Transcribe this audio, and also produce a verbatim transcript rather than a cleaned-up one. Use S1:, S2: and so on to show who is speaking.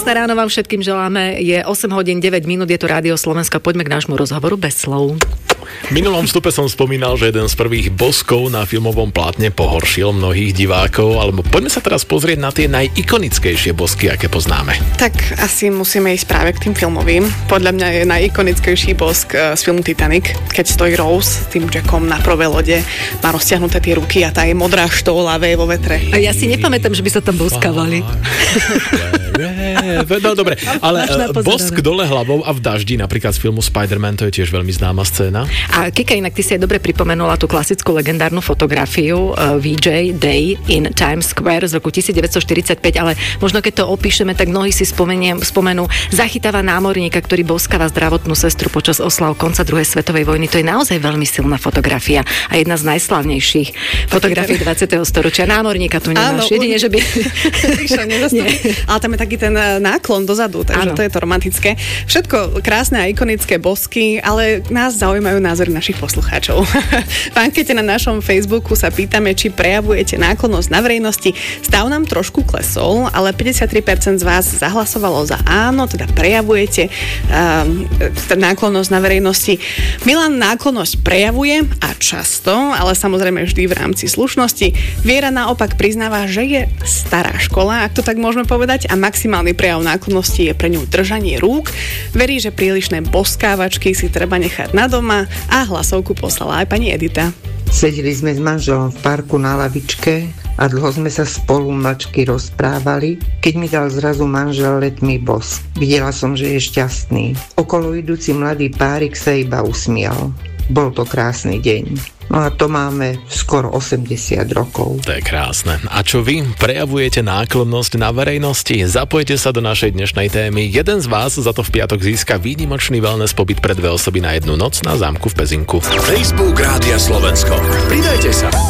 S1: Krásne ráno vám všetkým želáme. Je osem hodín deväť minút, je to Rádio Slovenska. Poďme k nášmu rozhovoru bez slov.
S2: V minulom vstupe som spomínal, že jeden z prvých boskov na filmovom plátne pohoršil mnohých divákov, alebo poďme sa teraz pozrieť na tie najikonickejšie bosky, aké poznáme.
S3: Tak asi musíme ísť práve k tým filmovým. Podľa mňa je najikonickejší bosk z filmu Titanic, keď stojí Rose s tým Jackom na prvej lode, má roztiahnuté tie ruky a tá je modrá štóla veje vo vetre.
S1: A ja si nepamätám, že by sa tam boskávali.
S2: No dobre, ale bosk dole hlavou a v daždi, napríklad z filmu Spider-Man, to je tiež veľmi známa scéna.
S1: A Kika, inak ty si aj dobre pripomenula tú klasickú legendárnu fotografiu uh, vé jé Day in Times Square z roku devätnásťstoštyridsaťpäť, ale možno keď to opíšeme, tak mnohí si spomeniem, spomenú zachytáva námorníka, ktorý boskáva zdravotnú sestru počas oslav konca druhej svetovej vojny. To je naozaj veľmi silná fotografia a jedna z najslavnejších fotografií dvadsiateho storočia. Námorníka tu nemáš. Áno, jedine, že by...
S3: Ale tam je taký ten náklon dozadu, takže áno. To je to romantické. Všetko krásne a ikonické bosky, ale nás zaujímajú názory našich poslucháčov. V ankete na našom Facebooku sa pýtame, či prejavujete náklonnosť na verejnosti. Stav nám trošku klesol, ale päťdesiattri percent z vás zahlasovalo za áno, teda prejavujete um, náklonnosť na verejnosti. Milan náklonnosť prejavuje a často, ale samozrejme vždy v rámci slušnosti. Viera naopak priznáva, že je stará škola, ak to tak môžeme povedať, a maximálny prejav náklonnosti je pre ňu držanie rúk. Verí, že prílišné boskávačky si treba nechať na doma a hlasovku poslala aj pani Edita.
S4: Sedeli sme s manželom v parku na lavičke a dlho sme sa spolu mlčky rozprávali, keď mi dal zrazu manžel letmý bosk. Videla som, že je šťastný. Okolo idúci mladý párik sa iba usmial. Bol to krásny deň. No a to máme skoro osemdesiat rokov.
S2: To je krásne. A čo vy? Prejavujete náklonnosť na verejnosti? Zapojte sa do našej dnešnej témy. Jeden z vás za to v piatok získa výnimočný wellness pobyt pre dve osoby na jednu noc na zámku v Pezinku.
S5: Facebook Rádia Slovensko. Pridajte sa.